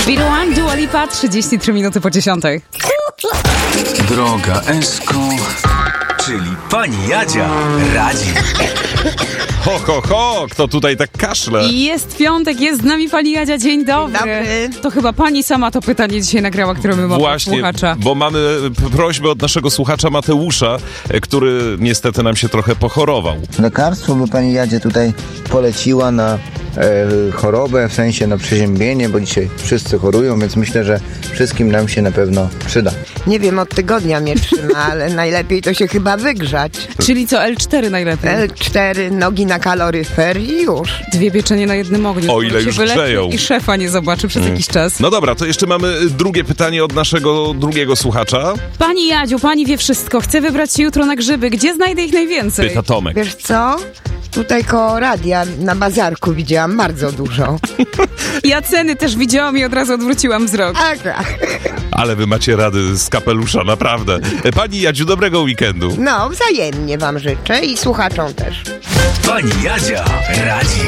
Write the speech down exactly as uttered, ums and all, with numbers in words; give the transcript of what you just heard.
Biruan, Dua Lipa, trzydzieści trzy minuty po dziesiątej. Droga Esko, czyli pani Jadzia radzi. Ho, ho, ho! Kto tutaj tak kaszle? Jest piątek, jest z nami pani Jadzia, dzień dobry. Dzień dobry. To chyba pani sama to pytanie dzisiaj nagrała, które my mamy od Właśnie, słuchacza. bo mamy prośbę od naszego słuchacza Mateusza, który niestety nam się trochę pochorował. Lekarstwo by pani Jadzie tutaj poleciła na e, chorobę, w sensie na przeziębienie, bo dzisiaj wszyscy chorują, więc myślę, że wszystkim nam się na pewno przyda. Nie wiem, od tygodnia mnie trzyma, ale najlepiej to się chyba wygrzać. Czyli co, el cztery najlepiej? L cztery, nogi na kaloryfer i już. Dwie pieczenie na jednym ogniu. O ile Skoro już się wyleczy grzeją. I szefa nie zobaczy przez jakiś czas. No dobra, to jeszcze mamy drugie pytanie od naszego drugiego słuchacza. Pani Jadziu, pani wie wszystko. Chcę wybrać się jutro na grzyby. Gdzie znajdę ich najwięcej? Pyta Tomek. Wiesz co? Tutaj koło radia na bazarku widziałam bardzo dużo. Ja ceny też widziałam i od razu odwróciłam wzrok. Tak, tak. Ale wy macie rady z kapelusza, naprawdę. Pani Jadziu, dobrego weekendu. No, wzajemnie wam życzę i słuchaczom też. Pani Jadzia radzi.